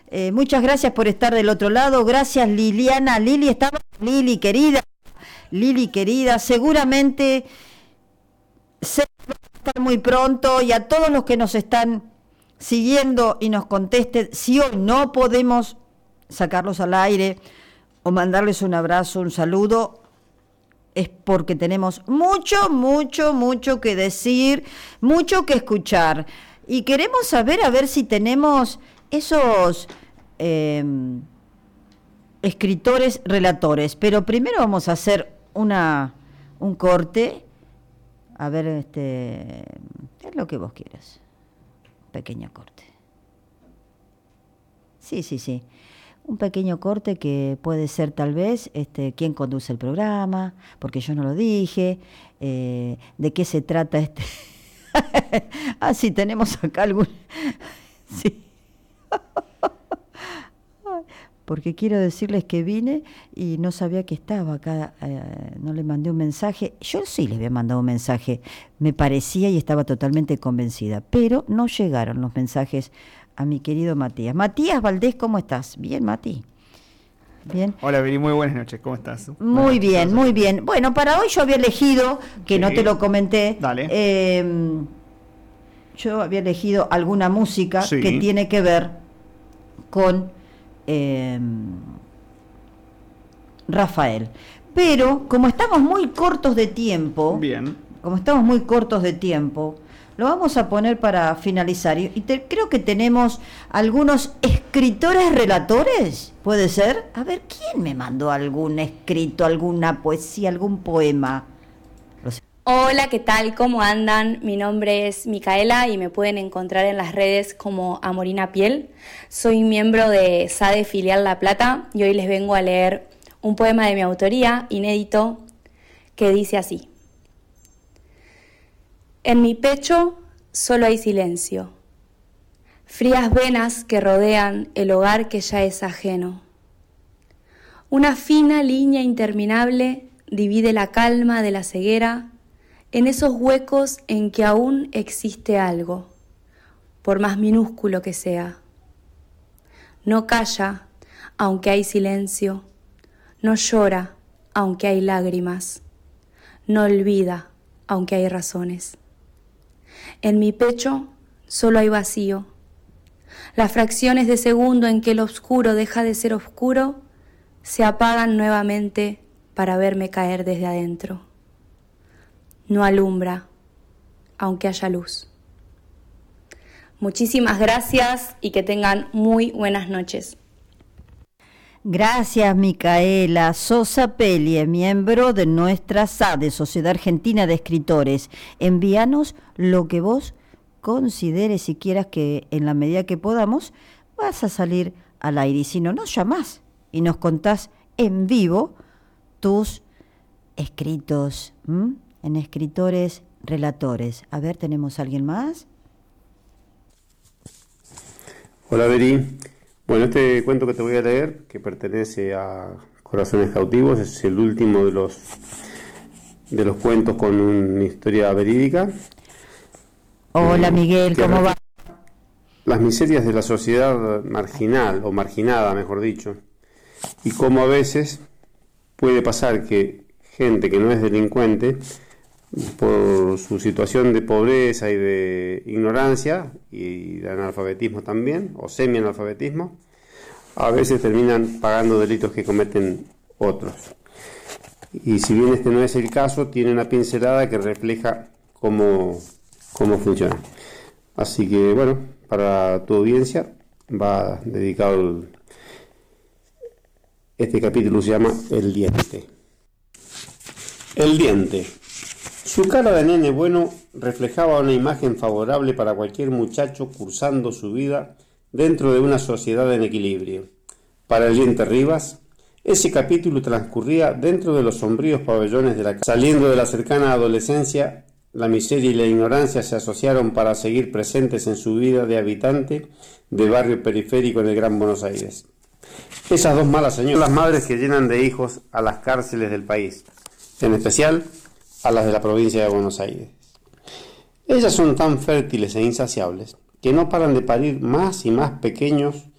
Muchas gracias por estar del otro lado. Gracias, Liliana. Lili, estamos. Lili, querida. Lili, querida. Seguramente se va a estar muy pronto. Y a todos los que nos están siguiendo y nos contesten, si hoy no podemos sacarlos al aire o mandarles un abrazo, un saludo, es porque tenemos mucho que decir, mucho que escuchar. Y queremos saber, a ver si tenemos esos escritores, relatores. Pero primero vamos a hacer un corte. A ver, es lo que vos quieras. Pequeño corte. Sí. Un pequeño corte que puede ser tal vez quién conduce el programa, porque yo no lo dije, de qué se trata sí, tenemos acá algún... Sí. Porque quiero decirles que vine y no sabía que estaba acá, no le mandé un mensaje. Yo sí le había mandado un mensaje, me parecía y estaba totalmente convencida, pero no llegaron los mensajes a mi querido Matías. Matías Valdés, ¿cómo estás? ¿Bien, Mati? Bien. Hola, Viri, muy buenas noches, ¿cómo estás? Muy bien. Bueno, para hoy yo había elegido, que sí, no te lo comenté, dale. Yo había elegido alguna música sí, que tiene que ver con Rafael. Pero como estamos muy cortos de tiempo, lo vamos a poner para finalizar. Y creo que tenemos algunos escritores relatores, ¿puede ser? A ver, ¿quién me mandó algún escrito, alguna poesía, algún poema? Hola, ¿qué tal? ¿Cómo andan? Mi nombre es Micaela y me pueden encontrar en las redes como Amorina Piel. Soy miembro de SADE Filial La Plata y hoy les vengo a leer un poema de mi autoría, inédito, que dice así. En mi pecho solo hay silencio, frías venas que rodean el hogar que ya es ajeno. Una fina línea interminable divide la calma de la ceguera en esos huecos en que aún existe algo, por más minúsculo que sea. No calla, aunque hay silencio, no llora, aunque hay lágrimas, no olvida, aunque hay razones. En mi pecho solo hay vacío, las fracciones de segundo en que el oscuro deja de ser oscuro se apagan nuevamente para verme caer desde adentro. No alumbra, aunque haya luz. Muchísimas gracias y que tengan muy buenas noches. Gracias, Micaela. Sosa Pelie, miembro de nuestra SADE, Sociedad Argentina de Escritores. Envíanos lo que vos consideres y quieras, que en la medida que podamos vas a salir al aire. Y si no, nos llamás y nos contás en vivo tus escritos, en escritores relatores. A ver, ¿tenemos a alguien más? Hola, Beri. Bueno, este cuento que te voy a leer, que pertenece a Corazones Cautivos, es el último de los cuentos con una historia verídica. Hola, Miguel, ¿cómo va? Las miserias de la sociedad marginal, o marginada, mejor dicho, y cómo a veces puede pasar que gente que no es delincuente, por su situación de pobreza y de ignorancia y de analfabetismo también, o semi-analfabetismo, a veces terminan pagando delitos que cometen otros. Y si bien este no es el caso, tiene una pincelada que refleja cómo funciona. Así que bueno, para tu audiencia va dedicado este capítulo, se llama El diente. El diente. Su cara de nene bueno reflejaba una imagen favorable para cualquier muchacho cursando su vida dentro de una sociedad en equilibrio. Para el diente Rivas, ese capítulo transcurría dentro de los sombríos pabellones de la casa. Saliendo de la cercana adolescencia, la miseria y la ignorancia se asociaron para seguir presentes en su vida de habitante de barrio periférico en el Gran Buenos Aires. Esas dos malas señoras, las madres que llenan de hijos a las cárceles del país, en especial a las de la provincia de Buenos Aires. Ellas son tan fértiles e insaciables que no paran de parir más y más pequeños